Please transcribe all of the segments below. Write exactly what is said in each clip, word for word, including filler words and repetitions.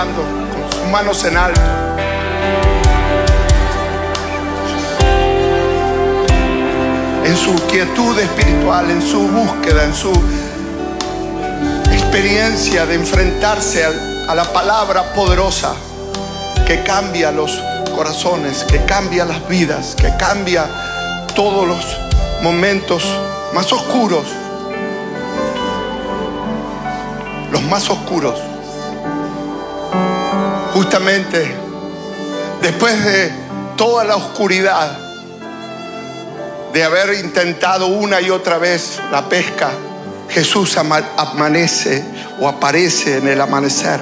orando con sus manos en alto. En su quietud espiritual, en su búsqueda, en su experiencia de enfrentarse a, a la palabra poderosa que cambia los corazones, que cambia las vidas, que cambia todos los momentos más oscuros, los más oscuros. Justamente después de toda la oscuridad, de haber intentado una y otra vez la pesca, Jesús amanece o aparece en el amanecer.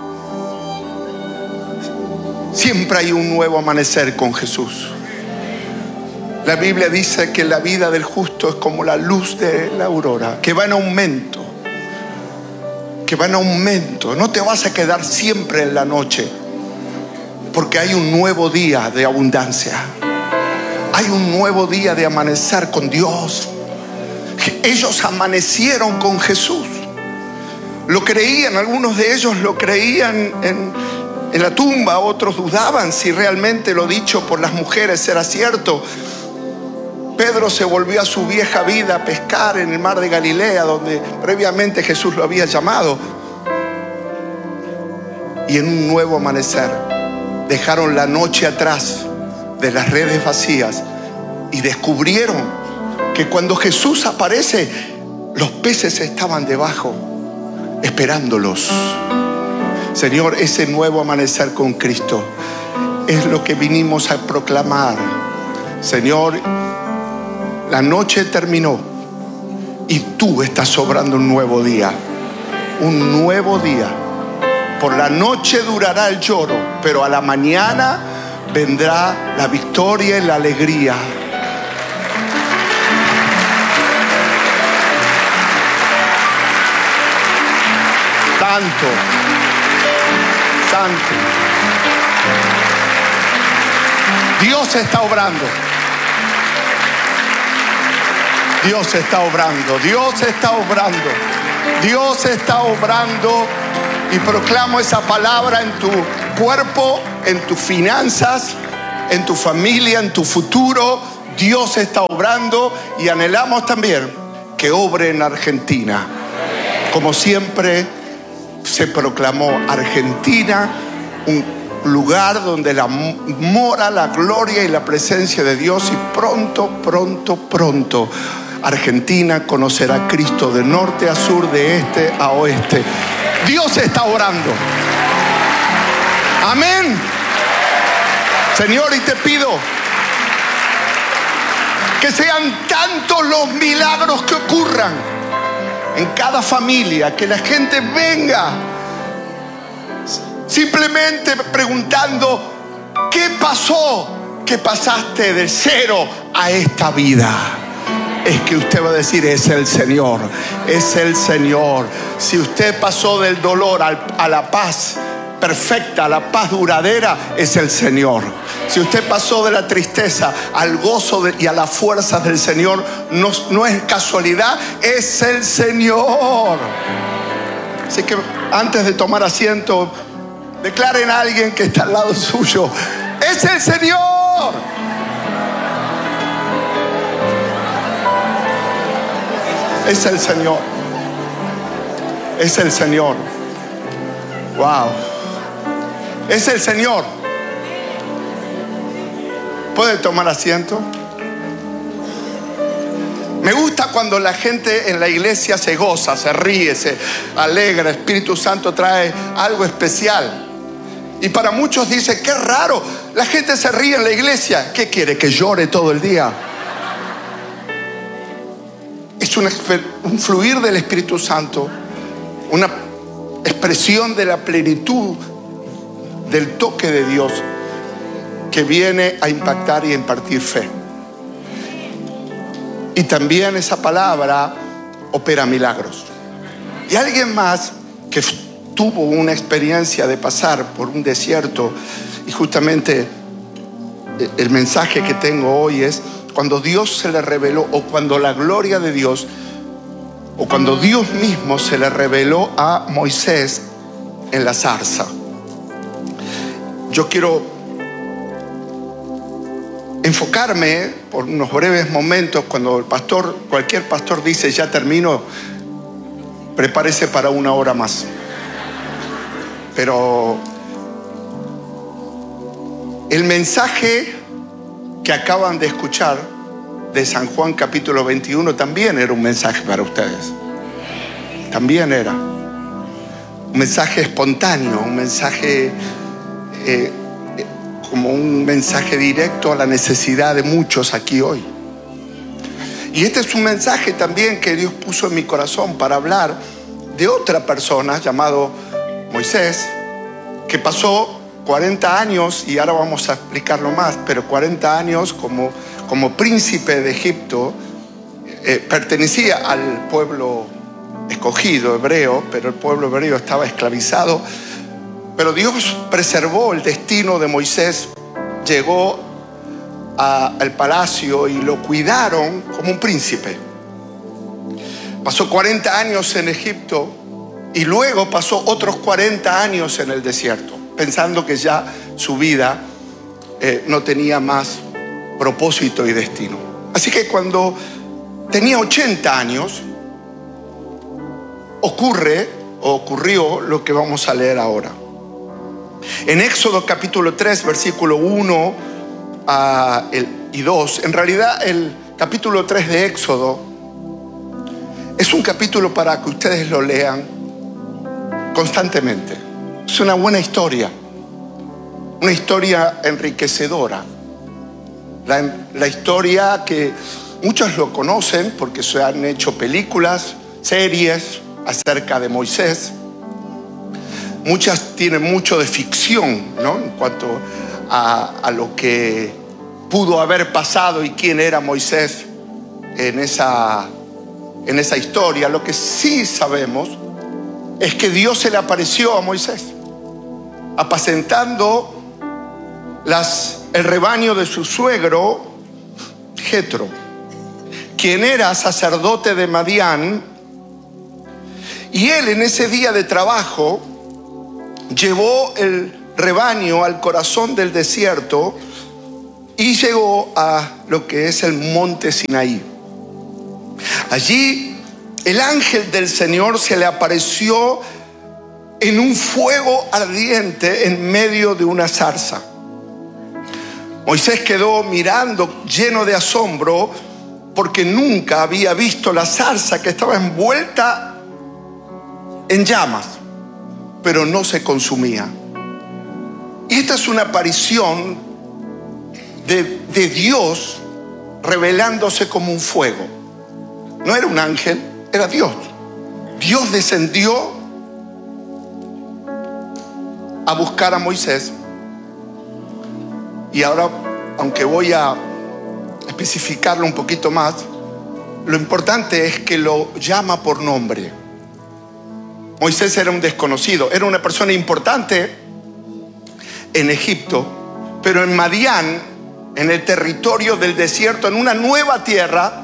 Siempre hay un nuevo amanecer con Jesús. La Biblia dice que la vida del justo es como la luz de la aurora, que va en aumento, que va en aumento. No te vas a quedar siempre en la noche, porque hay un nuevo día de abundancia. Hay un nuevo día de amanecer con Dios. Ellos amanecieron con Jesús. Lo creían, algunos de ellos lo creían en, en la tumba, otros dudaban si realmente lo dicho por las mujeres era cierto. Pedro se volvió a su vieja vida a pescar en el mar de Galilea, donde previamente Jesús lo había llamado. Y en un nuevo amanecer dejaron la noche atrás de las redes vacías y descubrieron que cuando Jesús aparece, los peces estaban debajo esperándolos. Señor, ese nuevo amanecer con Cristo es lo que vinimos a proclamar. Señor, la noche terminó y tú estás obrando un nuevo día, un nuevo día. Por la noche durará el lloro, pero a la mañana vendrá la victoria y la alegría. Santo, santo. Dios está obrando. Dios está obrando. Dios está obrando. Dios está obrando. Y proclamo esa palabra en tu cuerpo, en tus finanzas, en tu familia, en tu futuro. Dios está obrando y anhelamos también que obre en Argentina. Como siempre se proclamó, Argentina, un lugar donde la, mora la gloria y la presencia de Dios, y pronto, pronto, pronto Argentina conocerá a Cristo de norte a sur, de este a oeste. Dios está orando. Amén. Señor, y te pido que sean tantos los milagros que ocurran en cada familia, que la gente venga simplemente preguntando: ¿qué pasó? Que pasaste del cero a esta vida. Es que usted va a decir: es el Señor, es el Señor. Si usted pasó del dolor a la paz perfecta, a la paz duradera, es el Señor. Si usted pasó de la tristeza al gozo de, y a las fuerzas del Señor, no, no es casualidad, es el Señor. Así que antes de tomar asiento, declaren a alguien que está al lado suyo: es el Señor. Es el Señor. Es el Señor. Wow. Es el Señor. ¿Puede tomar asiento? Me gusta cuando la gente en la iglesia se goza, se ríe, se alegra. El Espíritu Santo trae algo especial. Y para muchos dice: qué raro, la gente se ríe en la iglesia. ¿Qué quiere? ¿Que llore todo el día? Es un, un fluir del Espíritu Santo, una expresión de la plenitud del toque de Dios que viene a impactar y a impartir fe. Y también esa palabra opera milagros. Y alguien más que tuvo una experiencia de pasar por un desierto, y justamente el mensaje que tengo hoy es: cuando Dios se le reveló, o cuando la gloria de Dios, o cuando Dios mismo se le reveló a Moisés en la zarza. yo quiero enfocarme por unos breves momentos. Cuando el pastor, cualquier pastor dice ya termino, prepárese para una hora más. Pero el mensaje que acaban de escuchar de San Juan capítulo veintiuno también era un mensaje para ustedes. También era un mensaje espontáneo, un mensaje eh, como un mensaje directo a la necesidad de muchos aquí hoy. Y este es un mensaje también que Dios puso en mi corazón para hablar de otra persona llamado Moisés, que pasó cuarenta años, y ahora vamos a explicarlo más, pero cuarenta años como, como príncipe de Egipto. Eh, pertenecía al pueblo escogido hebreo, pero el pueblo hebreo estaba esclavizado. Pero Dios preservó el destino de Moisés. Llegó a, al palacio y lo cuidaron como un príncipe. Pasó cuarenta años en Egipto y luego pasó otros cuarenta años en el desierto, pensando que ya su vida eh, no tenía más propósito y destino. Así que cuando tenía ochenta años, ocurre o ocurrió lo que vamos a leer ahora. En Éxodo capítulo tres, versículo uno uh, el, y dos, en realidad el capítulo tres de Éxodo es un capítulo para que ustedes lo lean constantemente. Es una buena historia, una historia enriquecedora. La, la historia que muchos lo conocen porque se han hecho películas, series acerca de Moisés. Muchas tienen mucho de ficción, ¿no?, en cuanto a, a lo que pudo haber pasado y quién era Moisés en esa, en esa historia. Lo que sí sabemos es que Dios se le apareció a Moisés apacentando las, el rebaño de su suegro Jetro, quien era sacerdote de Madián. Y él, en ese día de trabajo, llevó el rebaño al corazón del desierto y llegó a lo que es el monte Sinaí. Allí el ángel del Señor se le apareció en un fuego ardiente en medio de una zarza. Moisés quedó mirando lleno de asombro porque nunca había visto la zarza, que estaba envuelta en llamas, pero no se consumía. Y esta es una aparición de, de Dios revelándose como un fuego. No era un ángel, era Dios. Dios descendió a buscar a Moisés. Y ahora, aunque voy a especificarlo un poquito más, lo importante es que lo llama por nombre. Moisés era un desconocido, era una persona importante en Egipto, pero en Madián, en el territorio del desierto, en una nueva tierra,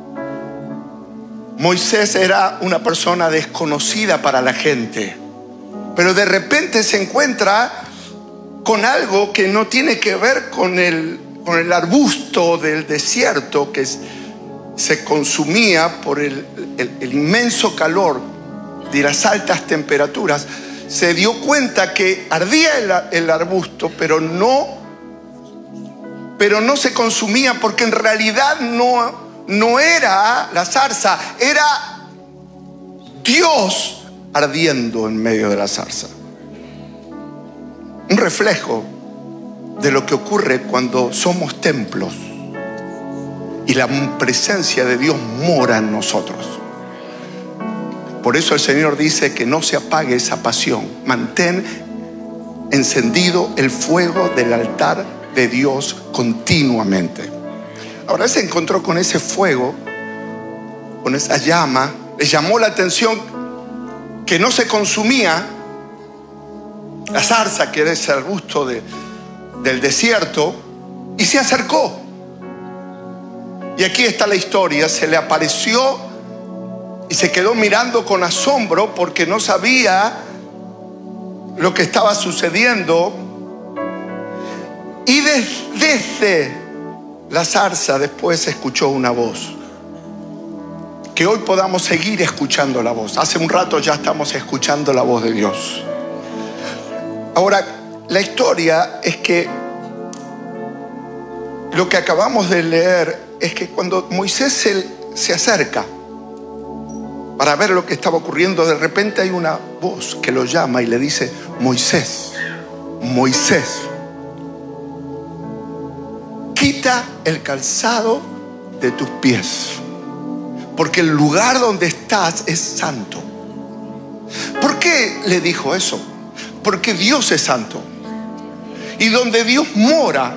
Moisés era una persona desconocida para la gente. Pero de repente se encuentra con algo que no tiene que ver con el, con el arbusto del desierto que es, se consumía por el, el, el inmenso calor de las altas temperaturas. Se dio cuenta que ardía el, el arbusto, pero no, pero no se consumía, porque en realidad no, no era la zarza, era Dios ardiendo en medio de la zarza. Un reflejo de lo que ocurre cuando somos templos y la presencia de Dios mora en nosotros. Por eso el Señor dice que no se apague esa pasión. Mantén encendido el fuego del altar de Dios continuamente. Ahora él se encontró con ese fuego, con esa llama. Le llamó la atención que no se consumía la zarza, que era ese arbusto de, del desierto, y se acercó. Y aquí está la historia. Se le apareció y se quedó mirando con asombro porque no sabía lo que estaba sucediendo. Y des- desde la zarza después se escuchó una voz. Que hoy podamos seguir escuchando la voz. Hace un rato ya estamos escuchando la voz de Dios. Ahora, la historia es que lo que acabamos de leer es que cuando Moisés se, se acerca para ver lo que estaba ocurriendo, de repente hay una voz que lo llama y le dice: Moisés, Moisés, quita el calzado de tus pies, porque el lugar donde estás es santo. ¿Por qué le dijo eso? Porque Dios es santo. Y donde Dios mora,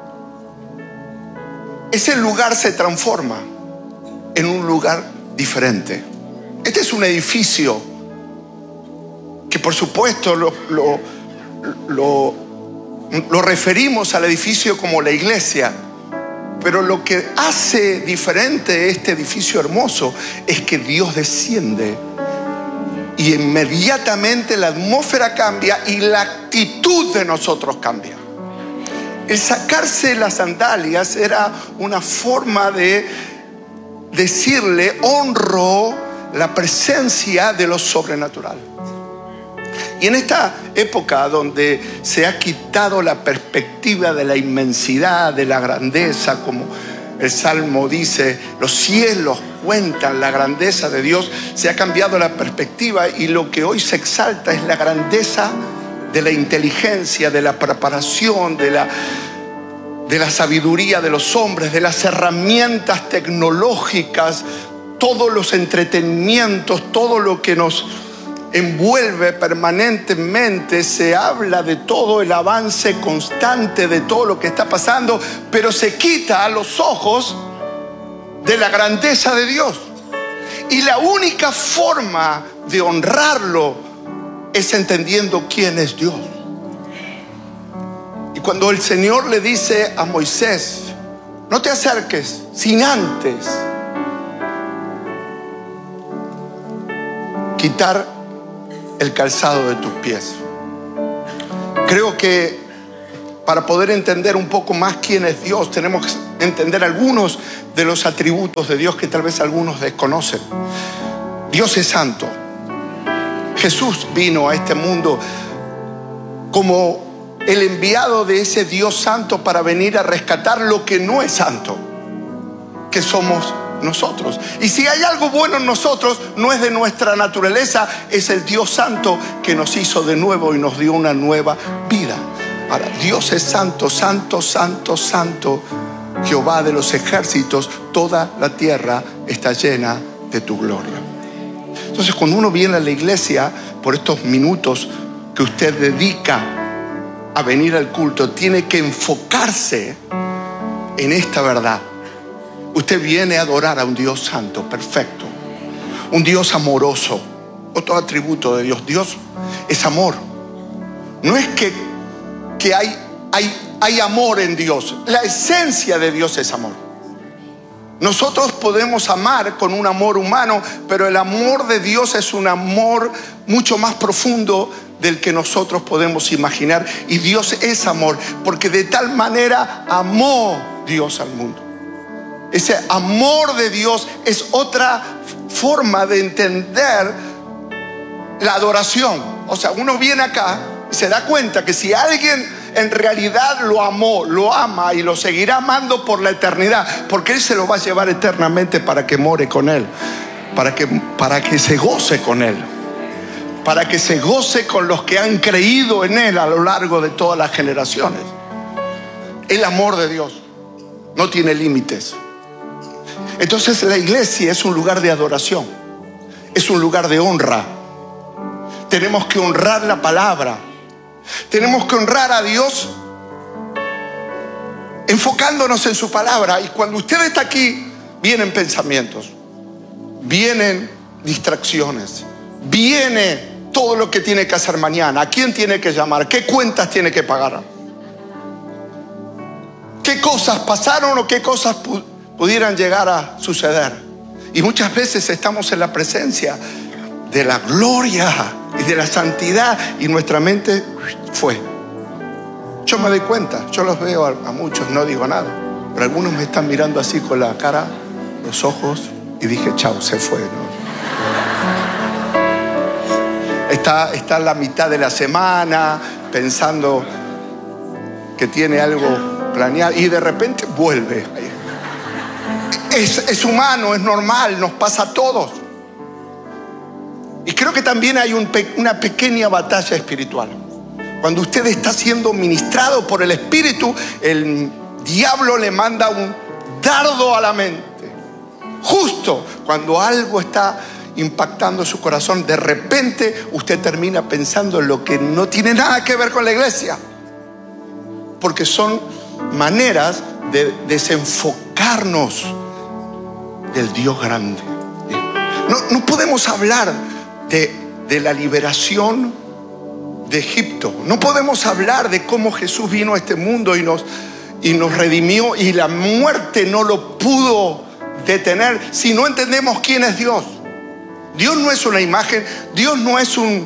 ese lugar se transforma en un lugar diferente. Este es un edificio que, por supuesto, lo, lo, lo, lo referimos al edificio como la iglesia. Pero lo que hace diferente este edificio hermoso es que Dios desciende y inmediatamente la atmósfera cambia y la actitud de nosotros cambia. El sacarse las sandalias era una forma de decirle: honro la presencia de lo sobrenatural. Y en esta época donde se ha quitado la perspectiva de la inmensidad, de la grandeza, como el Salmo dice, los cielos cuentan la grandeza de Dios, se ha cambiado la perspectiva y lo que hoy se exalta es la grandeza de la inteligencia, de la preparación, de la, de la sabiduría de los hombres, de las herramientas tecnológicas, todos los entretenimientos, todo lo que nos envuelve permanentemente. Se habla de todo el avance constante de todo lo que está pasando, pero se quita a los ojos de la grandeza de Dios. Y la única forma de honrarlo es entendiendo quién es Dios. Y cuando el Señor le dice a Moisés: no te acerques sin antes quitar el calzado de tus pies. Creo que para poder entender un poco más quién es Dios, tenemos que entender algunos de los atributos de Dios que tal vez algunos desconocen. Dios es santo. Jesús vino a este mundo como el enviado de ese Dios santo para venir a rescatar lo que no es santo, que somos nosotros. Y si hay algo bueno en nosotros, no es de nuestra naturaleza, es el Dios santo que nos hizo de nuevo y nos dio una nueva vida. Ahora, Dios es santo, santo, santo, santo, Jehová de los ejércitos, toda la tierra está llena de tu gloria. Entonces, cuando uno viene a la iglesia, por estos minutos que usted dedica a venir al culto, tiene que enfocarse en esta verdad. Usted viene a adorar a un Dios santo, perfecto, un Dios amoroso, otro atributo de Dios. Dios es amor. No es que, que hay, hay, hay amor en Dios. La esencia de Dios es amor. Nosotros podemos amar con un amor humano, pero el amor de Dios es un amor mucho más profundo del que nosotros podemos imaginar. Y Dios es amor, porque de tal manera amó Dios al mundo. Ese amor de Dios es otra forma de entender la adoración. O sea, uno viene acá y se da cuenta que si alguien en realidad lo amó, lo ama y lo seguirá amando por la eternidad, porque Él se lo va a llevar eternamente para que more con Él, para que, para que se goce con Él, para que se goce con los que han creído en Él a lo largo de todas las generaciones. El amor de Dios no tiene límites. Entonces la iglesia es un lugar de adoración, es un lugar de honra. Tenemos que honrar la palabra, tenemos que honrar a Dios enfocándonos en su palabra. Y cuando usted está aquí, vienen pensamientos, vienen distracciones, viene todo lo que tiene que hacer mañana, a quién tiene que llamar, qué cuentas tiene que pagar, qué cosas pasaron o qué cosas pudieran llegar a suceder. Y muchas veces estamos en la presencia de la gloria y de la santidad y nuestra mente fue. Yo me doy cuenta, yo los veo a, a muchos, no digo nada, pero algunos me están mirando así con la cara, los ojos, y dije, chao, se fue, ¿no? Está, está en la mitad de la semana pensando que tiene algo planeado y de repente vuelve. Es, es humano, es normal, nos pasa a todos. Y creo que también hay un, una pequeña batalla espiritual. Cuando usted está siendo ministrado por el Espíritu, el diablo le manda un dardo a la mente. Justo cuando algo está impactando su corazón, de repente usted termina pensando en lo que no tiene nada que ver con la iglesia. Porque son maneras de desenfocarnos del Dios grande. No, no podemos hablar de, de la liberación de Egipto. No podemos hablar de cómo Jesús vino a este mundo y nos, y nos redimió y la muerte no lo pudo detener si no entendemos quién es Dios. Dios no es una imagen, Dios no es un,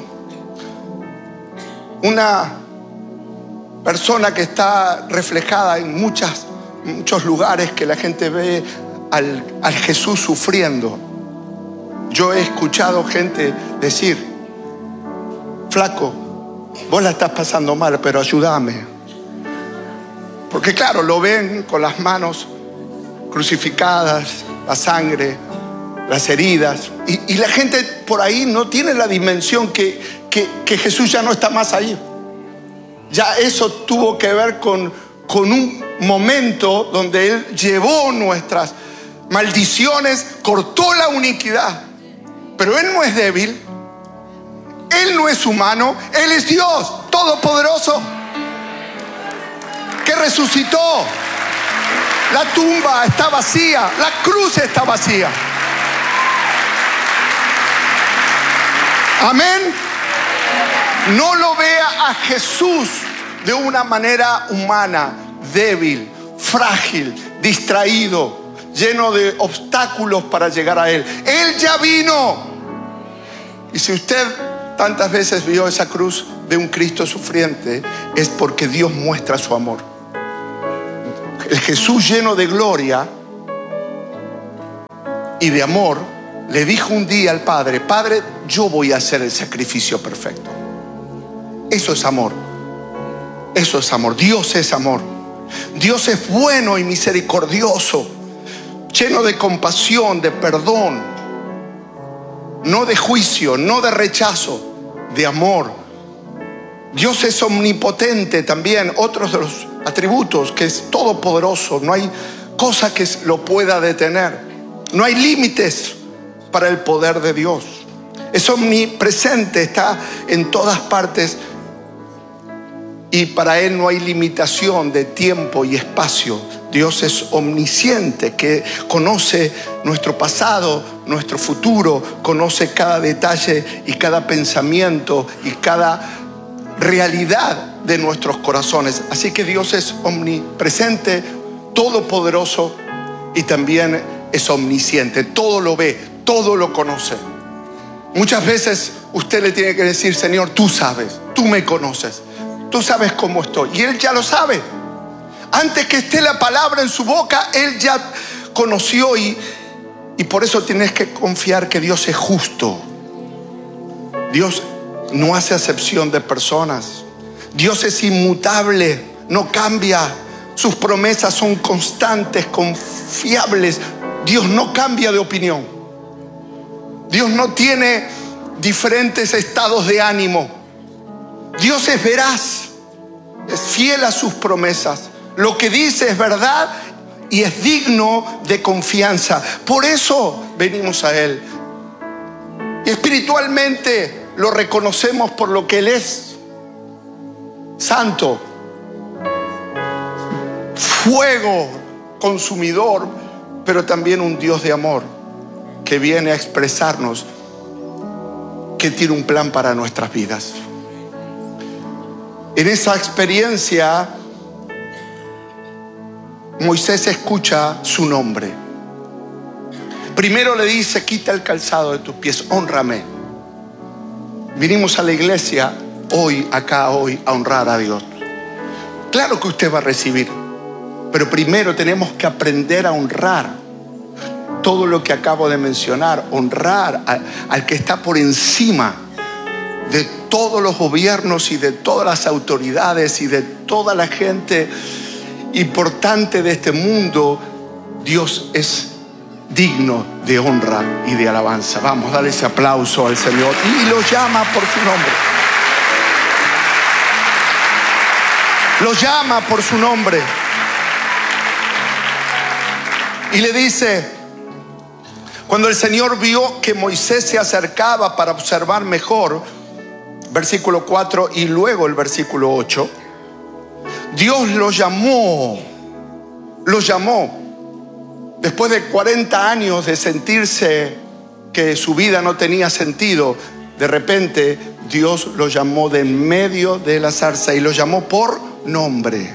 una persona que está reflejada en muchas, muchos lugares que la gente ve al, al Jesús sufriendo. Yo he escuchado gente decir, flaco, vos la estás pasando mal, pero ayúdame. Porque claro, lo ven con las manos crucificadas, la sangre, las heridas. Y, y la gente por ahí no tiene la dimensión que, que, que Jesús ya no está más ahí. Ya eso tuvo que ver con, con un momento donde Él llevó nuestras maldiciones, cortó la iniquidad. Pero Él no es débil, Él no es humano, Él es Dios todopoderoso que resucitó. La tumba está vacía, la cruz está vacía. Amén. No lo vea a Jesús de una manera humana, débil, frágil, distraído, lleno de obstáculos para llegar a Él. Él ya vino. Y si usted tantas veces vio esa cruz de un Cristo sufriente, es porque Dios muestra su amor. El Jesús lleno de gloria y de amor le dijo un día al Padre, Padre, yo voy a hacer el sacrificio perfecto. Eso es amor. Eso es amor. Dios es amor. Dios es bueno y misericordioso, lleno de compasión, de perdón, no de juicio, no de rechazo, de amor. Dios es omnipotente también, otros de los atributos, que es todopoderoso. No hay cosa que lo pueda detener. No hay límites para el poder de Dios. Es omnipresente, está en todas partes. Y para Él no hay limitación de tiempo y espacio. Dios es omnisciente, que conoce nuestro pasado, nuestro futuro, conoce cada detalle y cada pensamiento y cada realidad de nuestros corazones. Así que Dios es omnipresente, todopoderoso y también es omnisciente. Todo lo ve, todo lo conoce. Muchas veces usted le tiene que decir, Señor, tú sabes, tú me conoces. Tú sabes cómo estoy. Y Él ya lo sabe. Antes que esté la palabra en su boca, Él ya conoció. Y, y por eso tienes que confiar que Dios es justo. Dios no hace acepción de personas. Dios es inmutable, no cambia. Sus promesas son constantes, confiables. Dios no cambia de opinión. Dios no tiene diferentes estados de ánimo. Dios es veraz, es fiel a sus promesas. Lo que dice es verdad y es digno de confianza. Por eso venimos a Él. Y espiritualmente lo reconocemos por lo que Él es. Santo, fuego consumidor, pero también un Dios de amor que viene a expresarnos que tiene un plan para nuestras vidas. En esa experiencia, Moisés escucha su nombre. Primero le dice, quita el calzado de tus pies, hónrame. Vinimos a la iglesia hoy, acá hoy, a honrar a Dios. Claro que usted va a recibir, pero primero tenemos que aprender a honrar todo lo que acabo de mencionar, honrar a, al que está por encima de todos los gobiernos y de todas las autoridades y de toda la gente importante de este mundo. Dios es digno de honra y de alabanza. Vamos, dale ese aplauso al Señor. Y lo llama por su nombre. Lo llama por su nombre. Y le dice, cuando el Señor vio que Moisés se acercaba para observar mejor, versículo cuatro y luego el versículo ocho, Dios lo llamó, lo llamó. Después de cuarenta años de sentirse que su vida no tenía sentido, de repente Dios lo llamó de en medio de la zarza y lo llamó por nombre.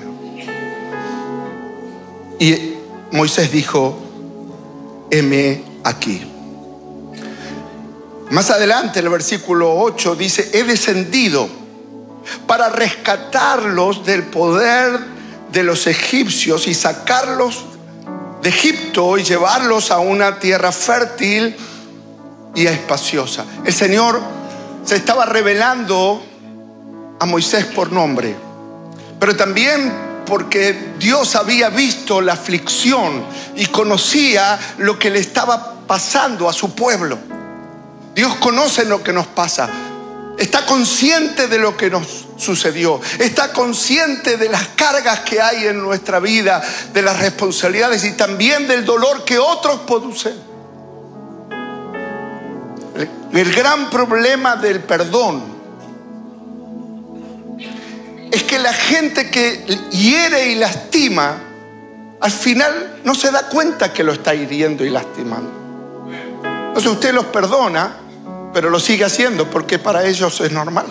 Y Moisés dijo, heme aquí. Más adelante, el versículo ocho dice, he descendido para rescatarlos del poder de los egipcios y sacarlos de Egipto y llevarlos a una tierra fértil y espaciosa. El Señor se estaba revelando a Moisés por nombre, pero también porque Dios había visto la aflicción y conocía lo que le estaba pasando a su pueblo. Dios conoce lo que nos pasa. Está consciente de lo que nos sucedió. Está consciente de las cargas que hay en nuestra vida, de las responsabilidades y también del dolor que otros producen. El gran problema del perdón es que la gente que hiere y lastima, al final no se da cuenta que lo está hiriendo y lastimando. Entonces usted los perdona, pero lo sigue haciendo porque para ellos es normal.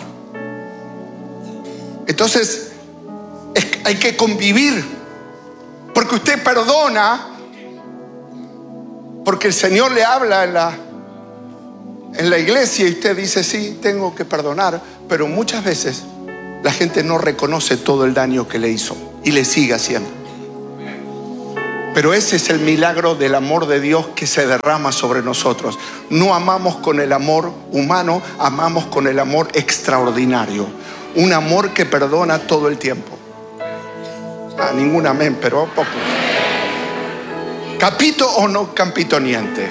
Entonces es, hay que convivir, porque usted perdona, porque el Señor le habla en la, en la iglesia y usted dice, sí, tengo que perdonar, pero muchas veces la gente no reconoce todo el daño que le hizo y le sigue haciendo. Pero ese es el milagro del amor de Dios que se derrama sobre nosotros. No amamos con el amor humano, amamos con el amor extraordinario. Un amor que perdona todo el tiempo. Ah, ningún amén, pero poco. ¿Capito o no capitoniente?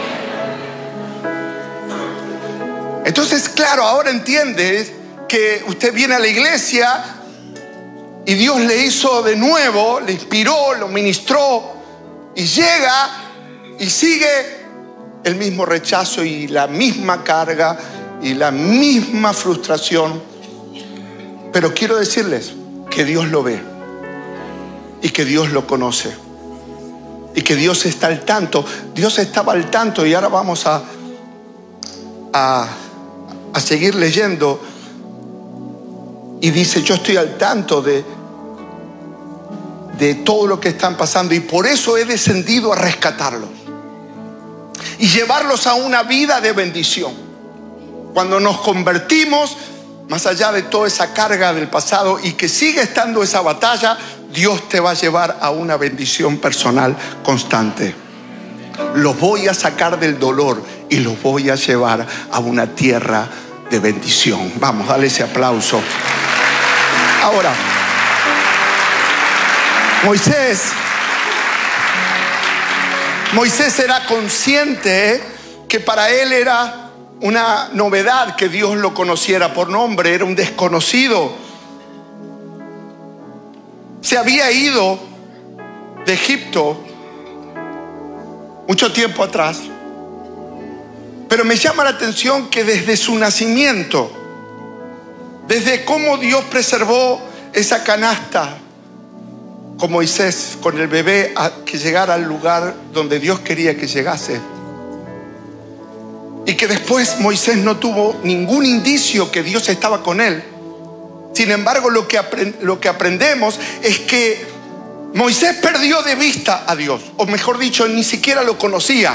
Entonces, claro, ahora entiende que usted viene a la iglesia y Dios le hizo de nuevo, le inspiró, lo ministró y llega y sigue el mismo rechazo y la misma carga y la misma frustración. Pero quiero decirles que Dios lo ve y que Dios lo conoce y que Dios está al tanto. Dios estaba al tanto y ahora vamos a, a, a seguir leyendo. Y dice, yo estoy al tanto de, de todo lo que están pasando y por eso he descendido a rescatarlos y llevarlos a una vida de bendición. Cuando nos convertimos, más allá de toda esa carga del pasado y que sigue estando esa batalla, Dios te va a llevar a una bendición personal constante. Los voy a sacar del dolor y los voy a llevar a una tierra de bendición. Vamos, dale ese aplauso. Ahora, Moisés, Moisés era consciente que para él era una novedad que Dios lo conociera por nombre, era un desconocido. Se había ido de Egipto mucho tiempo atrás, pero me llama la atención que desde su nacimiento, desde cómo Dios preservó esa canasta con Moisés, con el bebé, a que llegara al lugar donde Dios quería que llegase. Y que después Moisés no tuvo ningún indicio que Dios estaba con él. Sin embargo, lo que, aprend- lo que aprendemos es que Moisés perdió de vista a Dios, o mejor dicho, ni siquiera lo conocía.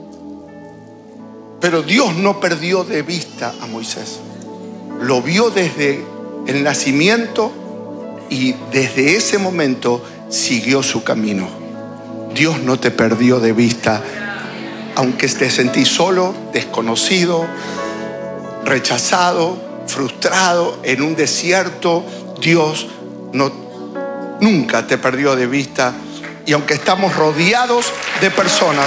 Pero Dios no perdió de vista a Moisés. Lo vio desde el nacimiento y desde ese momento siguió su camino. Dios no te perdió de vista, aunque te sentís solo, desconocido, rechazado, frustrado, en un desierto. Dios no, nunca te perdió de vista. Y aunque estamos rodeados de personas,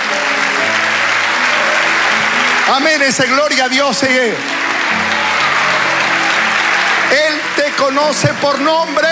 amén, esa gloria a Dios. Él te conoce por nombre.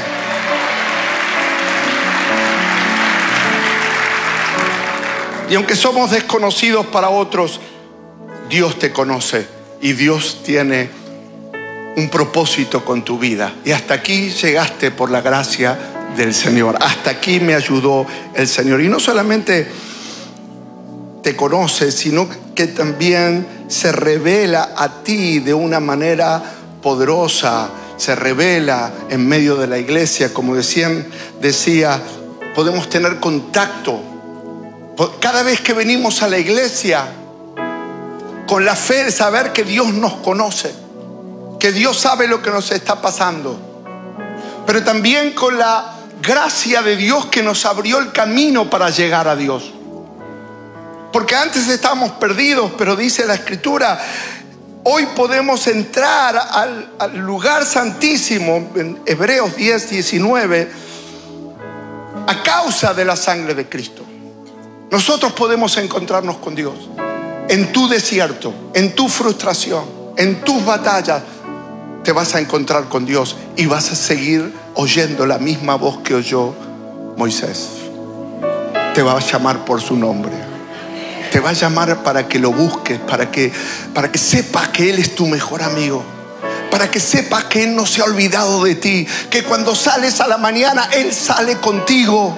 Y aunque somos desconocidos para otros, Dios te conoce y Dios tiene un propósito con tu vida. Y hasta aquí llegaste por la gracia del Señor. Hasta aquí me ayudó el Señor. Y no solamente te conoce, sino que también se revela a ti de una manera poderosa. Se revela en medio de la iglesia. Como decían, decía, podemos tener contacto. Cada vez que venimos a la iglesia, con la fe de saber que Dios nos conoce, que Dios sabe lo que nos está pasando, pero también con la gracia de Dios que nos abrió el camino para llegar a Dios. Porque antes estábamos perdidos, pero dice la Escritura, hoy podemos entrar al, al lugar santísimo, en Hebreos diez, diecinueve, a causa de la sangre de Cristo. Nosotros podemos encontrarnos con Dios en tu desierto, en tu frustración, en tus batallas. Te vas a encontrar con Dios y vas a seguir oyendo la misma voz que oyó Moisés. Te va a llamar por su nombre. Te va a llamar para que lo busques, para que, para que sepas que Él es tu mejor amigo, para que sepas que Él no se ha olvidado de ti, que cuando sales a la mañana Él sale contigo.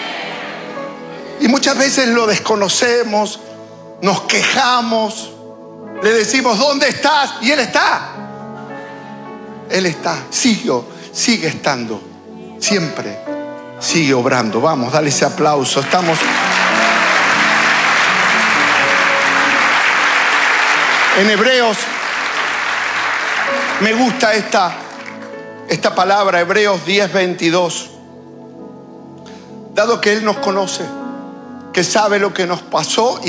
Y muchas veces lo desconocemos, nos quejamos, le decimos, ¿dónde estás? Y Él está. Él está, sigue, sigue estando, siempre sigue obrando. Vamos, dale ese aplauso. Estamos en Hebreos. Me gusta esta, esta palabra, Hebreos diez, veintidós. Dado que Él nos conoce, que sabe lo que nos pasó